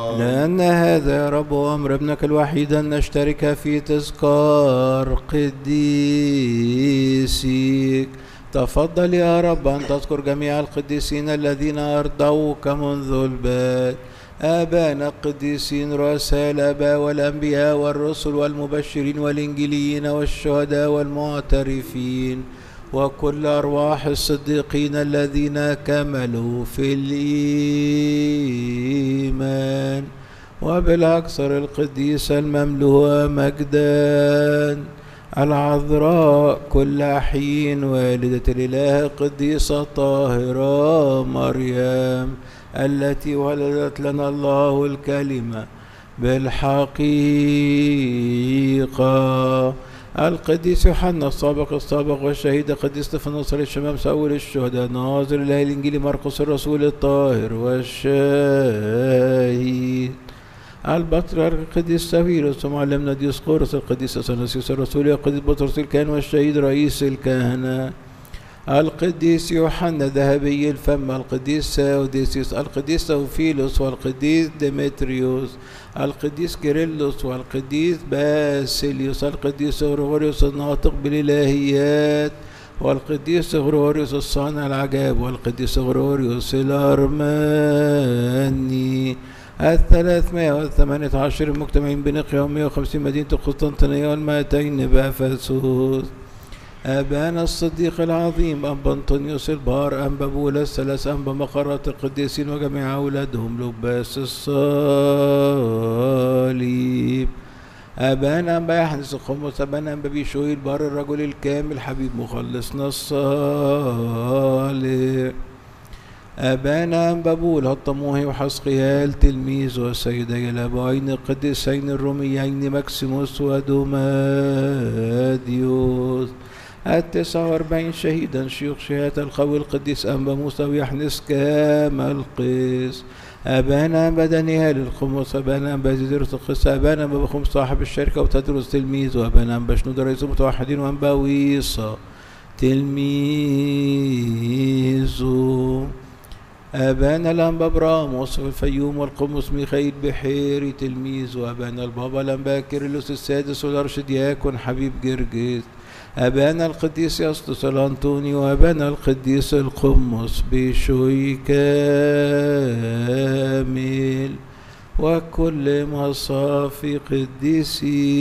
لأن هذا يا رب أمر ابنك الوحيد أن نشترك في تذكار قديسيك. تفضل يا رب أن تذكر جميع القديسين الذين أرضوك منذ البدء، آبانا القديسين رؤساء الآباء والأنبياء والرسل والمبشرين والإنجيليين والشهداء والمعترفين، وكل أرواح الصديقين الذين كملوا في الإيمان، وبالأكثر القديسة المملوءة مجدا العذراء كل حين والدة الإله القديسة الطاهرة مريم التي ولدت لنا الله الكلمة بالحقيقة، القديس يوحنا السابق والشهيد القديس استفانوس الشمام أول الشهداء ناظر إله الإنجيل مرقس الرسول الطاهر والشهيد البطريرك القديس ساويرس ومعلمنا ديوسقورس القديس اثناسيوس الرسول القديس بطرس الكاهن والشهيد رئيس الكهنة القديس يوحنا ذهبي الفم القديس ساوديسيوس القديس توفيلوس والقديس ديمتريوس القديس كيرلس والقديس باسيليوس القديس غريغوريوس الناطق بالإلهيات والقديس غريغوريوس الصانع العجائب والقديس غريغوريوس الأرمني 318 المجتمعين بنقيا 150 مدينة القسطنطينية والمائتين بأفسس. آبانا الصديق العظيم أنبا أنطونيوس البار أنبا بولا الثلاث أنبا مقرات القديسين وجميع أولادهم لباس الصليب. آبانا أنبا يحنس الخمس آبانا أنبا بيشوي البار الرجل الكامل حبيب مخلصنا الصالح. آبانا أنبا بولا الطموحي وحسقيال تلميذ وسيدي الأبوين القديسين الروميين ماكسيموس ودوماديوس 49 شهيدا شيوخ شهادة القوي القديس أنبا موسى ويحنس كامل قيس. آبانا أنبا دانيال الخمس آبانا أنبا زيدرس القس آبانا أنبا بخمس صاحب الشركة وتدرس تلميذ وآبانا أنبا شنود رئيس المتوحدين وأنبا ويصا تلميذ. آبانا الأنبا براموس الفيوم والقمص ميخائيل بحيري تلميذ وآبانا البابا الأنبا كيرلس السادس والأرشدياكون حبيب جرجس. آبانا القديس يسطس الأنطوني وآبانا القديس القمص بشوي كامل وكل مصافي قديسي.